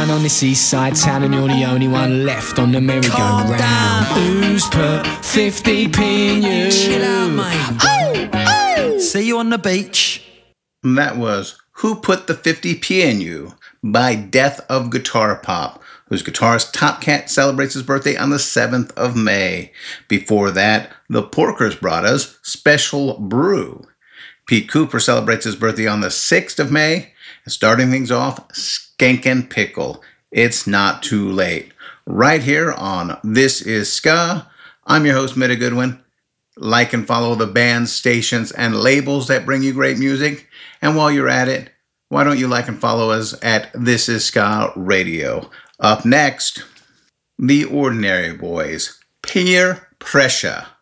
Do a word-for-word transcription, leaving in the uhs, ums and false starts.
down on this east side town and you're the only one left on the merry-go-round. Who's put fifty p in you? Chill out, mate. Oh, oh. See you on the beach. That was Who Put the fifty p in You by Death of Guitar Pop, whose guitarist Top Cat celebrates his birthday on the seventh of May. Before that, the Porkers brought us Special Brew. Pete Cooper celebrates his birthday on the sixth of May. And starting things off, Skankin' Pickle, It's Not Too Late. Right here on This Is Ska. I'm your host, Mitta Goodwin. Like and follow the bands, stations, and labels that bring you great music. And while you're at it, why don't you like and follow us at This Is Ska Radio. Up next, The Ordinary Boys, Peer Pressure.